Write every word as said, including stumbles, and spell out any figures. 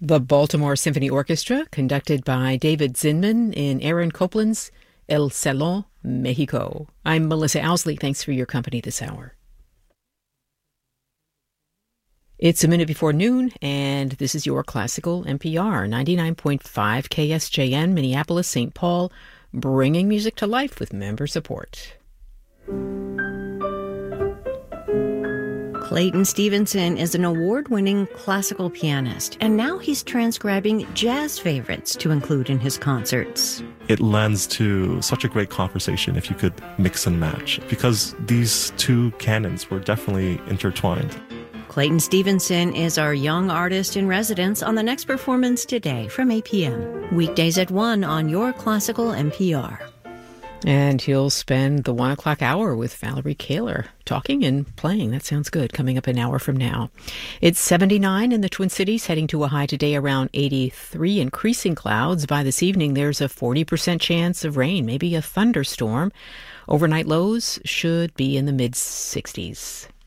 The Baltimore Symphony Orchestra, conducted by David Zinman in Aaron Copland's El Salón, Mexico. I'm Melissa Owsley. Thanks for your company this hour. It's a minute before noon, and this is your classical N P R, ninety-nine point five K S J N, Minneapolis, Saint Paul, bringing music to life with member support. Clayton Stevenson is an award-winning classical pianist, and now he's transcribing jazz favorites to include in his concerts. It lends to such a great conversation if you could mix and match, because these two canons were definitely intertwined. Clayton Stevenson is our young artist in residence on the next performance today from eight p.m. Weekdays at one on your classical N P R. And he'll spend the one o'clock hour with Valerie Kaler, talking and playing. That sounds good. Coming up an hour from now. It's seventy-nine in the Twin Cities, heading to a high today around eighty-three. Increasing clouds. By this evening, there's a forty percent chance of rain, maybe a thunderstorm. Overnight lows should be in the mid sixties.